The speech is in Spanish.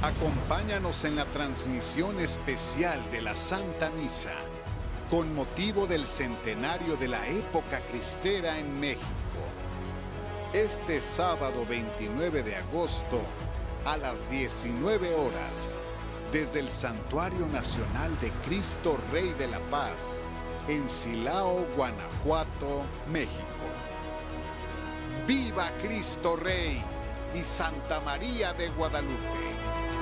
Acompáñanos en la transmisión especial de la Santa Misa, con motivo del centenario de la época cristera en México. Este sábado 29 de agosto, a las 19 horas, desde el Santuario Nacional de Cristo Rey de la Paz, en Silao, Guanajuato, México. ¡Viva Cristo Rey y Santa María de Guadalupe!